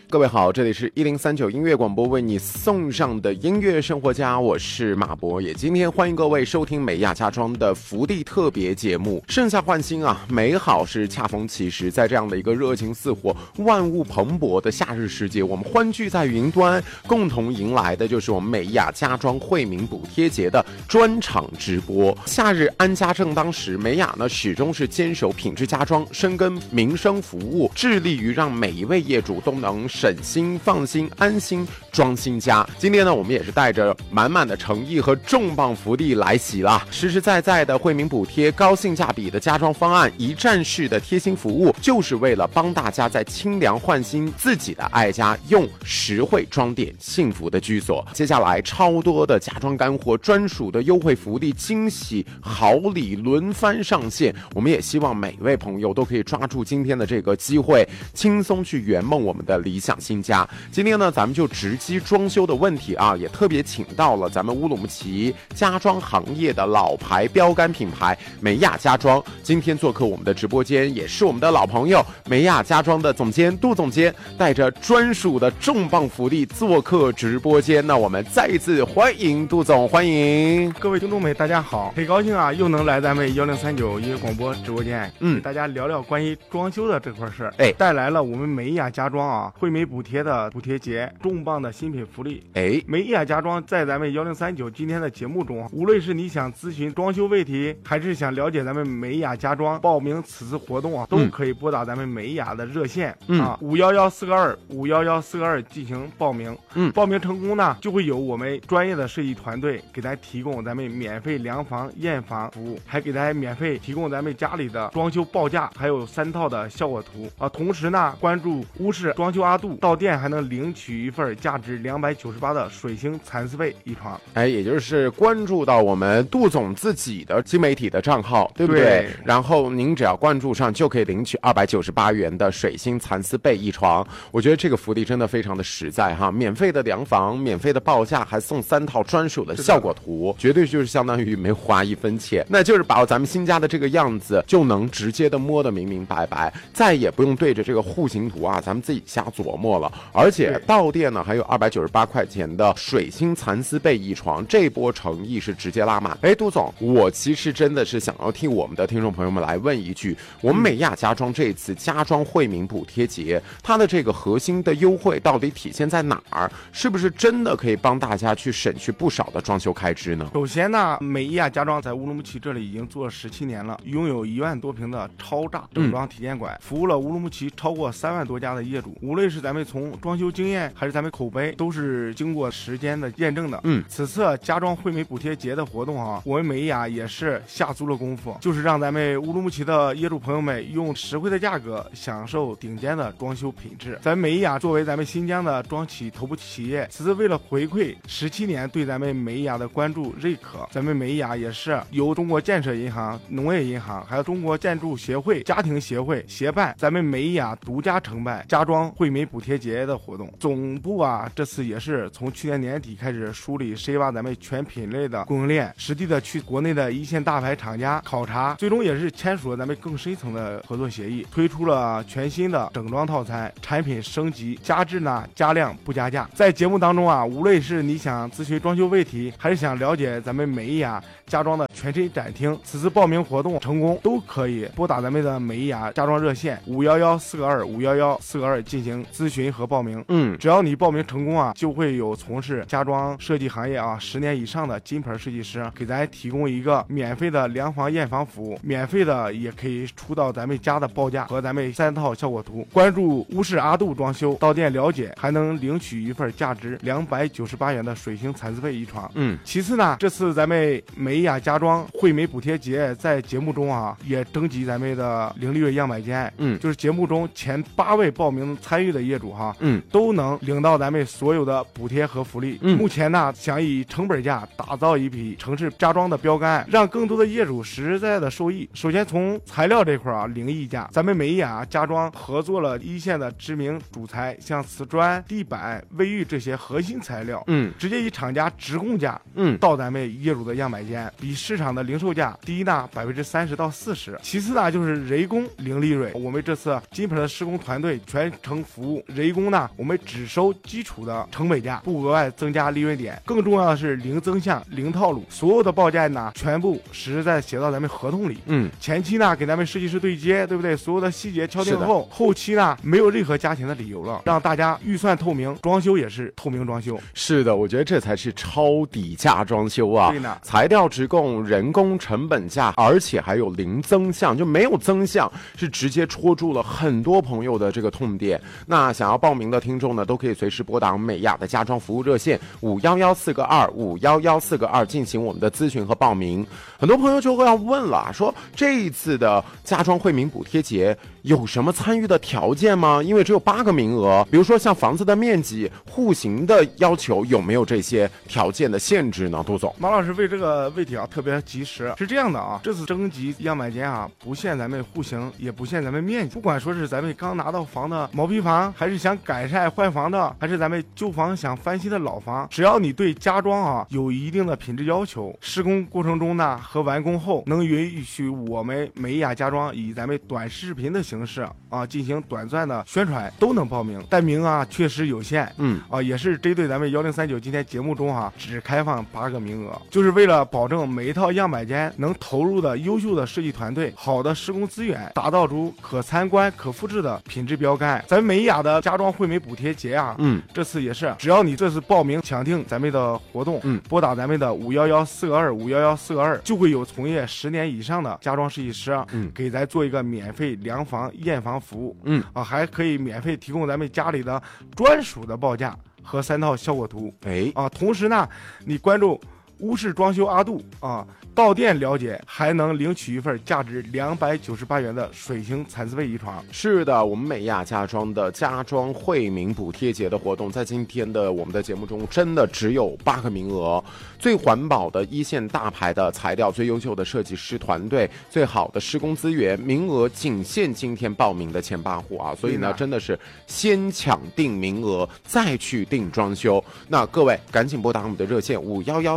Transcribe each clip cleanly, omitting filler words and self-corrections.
各位好，这里是1039音乐广播为你送上的音乐生活家，我是马博，也今天欢迎各位收听美亚家庄的福地特别节目。盛夏换新啊，美好是恰逢其时，在这样的一个热情似火、万物蓬勃的夏日世界，我们欢聚在云端，共同迎来的就是我们美亚家庄惠民补贴节的专场直播。夏日安家正当时，美亚呢始终是坚守品质家装，深耕民生服务，致力于让每一位业主都能省心、放心、安心装新家。今天呢，我们也是带着满满的诚意和重磅福利来袭啦！实实在在的惠民补贴、高性价比的家装方案、一站式的贴心服务，就是为了帮大家在清凉换新自己的爱家，用实惠装点幸福的居所。接下来超多的家装干货、专属的优惠福利、惊喜好礼轮番上线，我们也希望每位朋友都可以抓住今天的这个机会，轻松去圆梦我们的理想新家。今天呢，咱们就直击装修的问题啊，也特别请到了咱们乌鲁木齐家装行业的老牌标杆品牌美亚家装，今天做客我们的直播间，也是我们的老朋友美亚家装的总监杜总监，带着专属的重磅福利做客直播间。那我们再一次欢迎杜总，欢迎各位听众们，大家好，很高兴啊，又能来咱们1039音乐广播直播间，给大家聊聊关于装修的这块事儿。带来了我们美亚家装啊惠民补贴的补贴节重磅的新品福利。美亚家装在咱们1039今天的节目中，无论是你想咨询装修问题，还是想了解咱们美亚家装报名此次活动啊，都可以拨打咱们美亚的热线511-422-511-422进行报名。报名成功呢，就会有我们专业的设计团队给大家提供咱们免费量房验房服务，还给大家免费提供咱们家里的装修报价，还有3套的效果图啊。同时呢，关注乌市装修阿杜，到店还能领取一份价值298的水星蚕丝被一床。 也就是关注到我们杜总自己的新媒体的账号，对不对？然后您只要关注上，就可以领取298元的水星蚕丝被一床。我觉得这个福利真的非常的实在哈，免费的量房，免费的报价，还送3套专属的效果图，绝对就是相当于没花1分钱，那就是把咱们新家的这个样子就能直接的摸得明明白白，再也不用对着这个户型图啊咱们自己瞎琢磨了。而且到店呢还有298块钱的水星蚕丝被一床，这波诚意是直接拉满。杜总，我其实真的是想要替我们的听众朋友们来问一句，我们美亚家装这次家装惠民补贴节，它的这个核心的优惠到底体现在哪儿？是不是真的可以帮大家去省去不少的装修开支呢？ 首先呢，美亚家装在乌鲁木齐这里已经做了17年了，拥有1万多平的超大整装体验馆，服务了乌鲁木齐超过3万多家的业主。无论是咱们从装修经验还是咱们口碑，都是经过时间的验证的。此次家装惠民补贴节的活动啊，我们美亚也是下足了功夫，就是让咱们乌鲁木齐的业主朋友们用实惠的价格享受顶尖的装修品质。咱美亚作为咱们新疆的装企头部企业，此次为了回馈17年对咱们美亚的关注认可，咱们美亚也是由中国建设银行、农业银行还有中国建筑协会、家庭协会协办，咱们美亚独家承办家装惠民补贴节的活动。总部啊，这次也是从去年年底开始梳理深挖咱们全品类的供应链，实地的去国内的一线大牌厂家考察，最终也是签署了咱们更深层的合作协议，推出了全新的整装套餐，产品升级，加质呢加量不加价。在节目当中啊，无论是你想咨询装修问题，还是想了解咱们美亚家装的全身展厅，此次报名活动成功都可以拨打咱们的美亚家装热线511-422-511-422进行咨询和报名。只要你报名成功啊，就会有从事家装设计行业啊10年以上的金牌设计师给咱提供一个免费的量房验房服务，免费的也可以出到咱们家的报价和咱们3套效果图。关注乌市阿杜装修，到店了解，还能领取一份价值298元的水星蚕丝被一床。其次呢，这次咱们美亚家装惠民补贴节在节目中啊也征集咱们的零利润样板间，就是节目中前8位报名参与的业主哈，都能领到咱们所有的补贴和福利。目前呢，想以成本价打造一批城市家装的标杆，让更多的业主实实在在的受益。首先从材料这块啊，领溢价，咱们美亚家装合作了一线的知名主材，像瓷砖、地板、卫浴这些核心材料，直接以厂家直供价，到咱们业主的样板间，比市场的零售价低呢30%到40%。其次呢，就是人工零利润，我们这次金牌的施工团队全程服务出，人工呢我们只收基础的成本价，不额外增加利润点。更重要的是零增项、零套路，所有的报价呢全部实实在在写到咱们合同里。前期呢给咱们设计师对接，对不对？所有的细节敲定后，后期呢没有任何加钱的理由了，让大家预算透明，装修也是透明装修。 是的，我觉得这才是超底价装修啊！ 对呢， 材料直供，人工成本价，而且还有零增项，就没有增项，是直接戳住了很多朋友的这个痛点。那想要报名的听众呢，都可以随时拨打美亚的家装服务热线511-422-511-422进行我们的咨询和报名。很多朋友就会要问了，说这一次的家装惠民补贴节有什么参与的条件吗？因为只有8个名额，比如说像房子的面积、户型的要求，有没有这些条件的限制呢？杜总， 马老师为这个问题啊特别及时。是这样的啊，这次征集样板间啊，不限咱们户型，也不限咱们面积，不管说是咱们刚拿到房的毛坯房，还是想改善换房的，还是咱们旧房想翻新的老房，只要你对家装啊有一定的品质要求，施工过程中呢和完工后能允许我们美亚家装以咱们短视频的形式啊进行短暂的宣传，都能报名，但名额确实有限。也是针对咱们1039今天节目中只开放8个名额，就是为了保证每一套样板间能投入的优秀的设计团队、好的施工资源，打造出可参观、可复制的品质标杆。咱们美亚的家装惠民补贴节这次也是，只要你这次报名抢订咱们的活动，拨打咱们的511-422-511-422，就会有从业10年以上的家装设计师给咱做一个免费量房验房服务，还可以免费提供咱们家里的专属的报价和3套效果图。同时呢，你关注屋式装修阿杜到店了解，还能领取一份价值298元的水星蚕丝被一床。 是的，我们美亚家装的家装惠民补贴节的活动，在今天的我们的节目中，真的只有8个名额。最环保的一线大牌的材料，最优秀的设计师团队，最好的施工资源，名额仅限今天报名的前8户啊！所以呢，真的是先抢定名额，再去定装修。那各位赶紧拨打我们的热线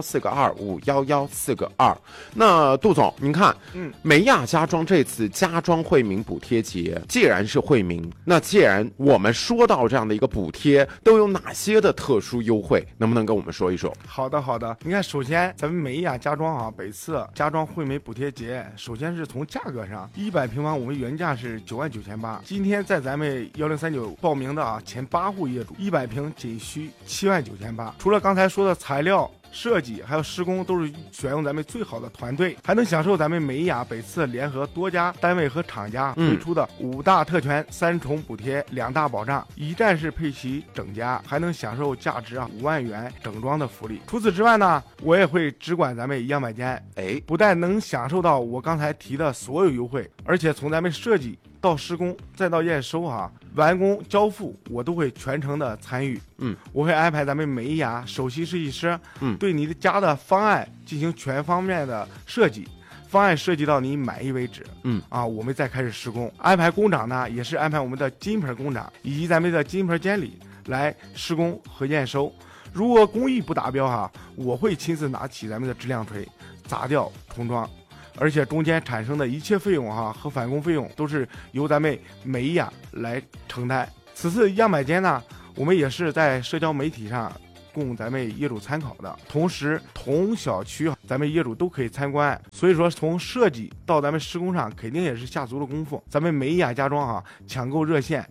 511-422-511-422。那杜总，您看，美亚家装这次家装惠民补贴节，既然是惠民，那既然我们说到这样的一个补贴，都有哪些的特殊优惠？能不能跟我们说一说？ 好的，你看，首先咱们美亚家装本次家装惠民补贴节，首先是从价格上，100平方我们原价是99800，今天在咱们1039报名的前8户业主，100平仅需79800。除了刚才说的材料、设计还有施工都是选用咱们最好的团队，还能享受咱们美亚本次联合多家单位和厂家推出的5大特权、3重补贴、2大保障，一站式配齐整家，还能享受价值5万元整装的福利。除此之外呢，我也会只管咱们样板间，不但能享受到我刚才提的所有优惠，而且从咱们设计到施工再到验收完工交付，我都会全程的参与。我会安排咱们美亚首席设计师对你的家的方案进行全方面的设计，方案设计到你满意为止。我们再开始施工。安排工长呢，也是安排我们的金盆工长以及咱们的金盆监理来施工和验收。如果工艺不达标我会亲自拿起咱们的质量锤砸掉重装，而且中间产生的一切费用和返工费用都是由咱们美亚来承担。此次样板间呢，我们也是在社交媒体上供咱们业主参考的，同时同小区咱们业主都可以参观，所以说从设计到咱们施工上肯定也是下足了功夫。咱们美亚家装抢购热线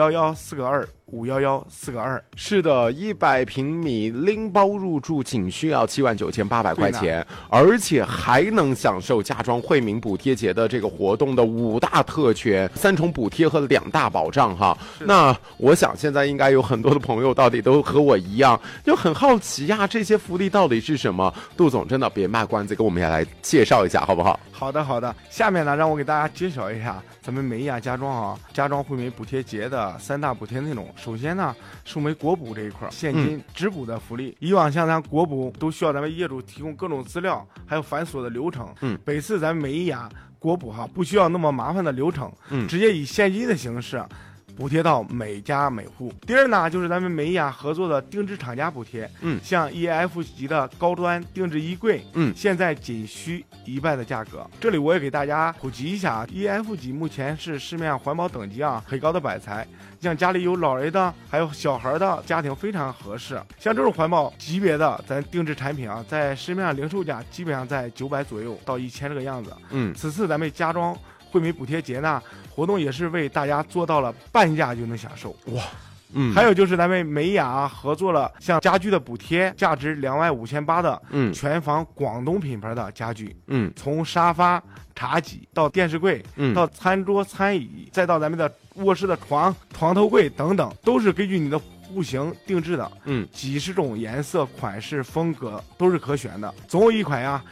511-422-511-422。 是的，100平米拎包入住仅需要79800块钱，而且还能享受家装惠民补贴节的这个活动的5大特权、3重补贴和2大保障那我想现在应该有很多的朋友到底都和我一样，就很好奇这些福利到底是什么？杜总真的别卖关子，给我们也来介绍一下好不好？ 好的，下面呢，让我给大家介绍一下咱们美亚家装家装惠民补贴节的3大补贴内容。首先呢，是我们国补这一块现金直补的福利。以往像咱国补都需要咱们业主提供各种资料，还有繁琐的流程。本次咱们美亚国补不需要那么麻烦的流程，直接以现金的形式补贴到每家每户。第二呢，就是咱们美雅合作的定制厂家补贴，像 EF 级的高端定制衣柜，现在仅需1半的价格。这里我也给大家普及一下，EF 级目前是市面上环保等级很高的摆材，像家里有老人的还有小孩的家庭非常合适。像这种环保级别的咱定制产品在市面上零售价基本上在900左右到1000这个样子。此次咱们家装惠美补贴节呢，活动也是为大家做到了半价就能享受。哇！还有就是咱们美雅合作了像家具的补贴，价值25800的全房广东品牌的家具，从沙发、茶几到电视柜，到餐桌、餐椅，再到咱们的卧室的床头柜等等，都是根据你的户型定制的，几十种颜色、款式、风格都是可选的，总有一款